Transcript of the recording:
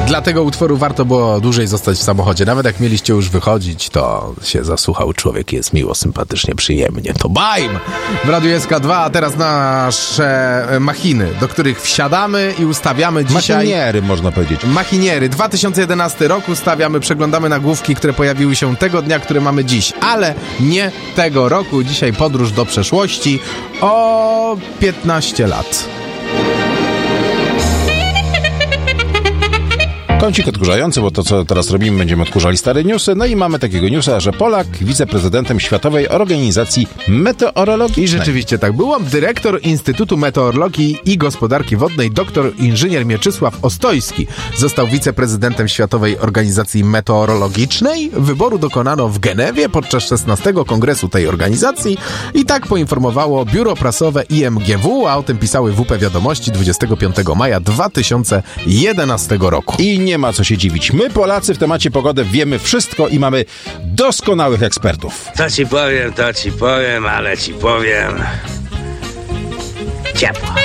Dla tego utworu warto było dłużej zostać w samochodzie. Nawet jak mieliście już wychodzić, to się zasłuchał człowiek. Jest miło, sympatycznie, przyjemnie. To Bajm w Radiu SK2, a teraz nasze machiny, do których wsiadamy i ustawiamy dzisiaj... Machiniery, można powiedzieć. Machiniery. 2011 rok ustawiamy, przeglądamy nagłówki, które pojawiły się tego dnia, który mamy dziś, ale nie tego roku. Dzisiaj podróż do przeszłości o 15 lat. Kącik odkurzający, bo to, co teraz robimy, będziemy odkurzali stare newsy. No i mamy takiego newsa, że Polak wiceprezydentem Światowej Organizacji Meteorologicznej. I rzeczywiście tak było. Dyrektor Instytutu Meteorologii i Gospodarki Wodnej, doktor inżynier Mieczysław Ostojski, został wiceprezydentem Światowej Organizacji Meteorologicznej. Wyboru dokonano w Genewie podczas 16. kongresu tej organizacji i tak poinformowało biuro prasowe IMGW, a o tym pisały WP Wiadomości 25 maja 2011 roku. I nie ma co się dziwić. My, Polacy, w temacie pogody wiemy wszystko i mamy doskonałych ekspertów. To ci powiem, ale ci powiem. Ciepło.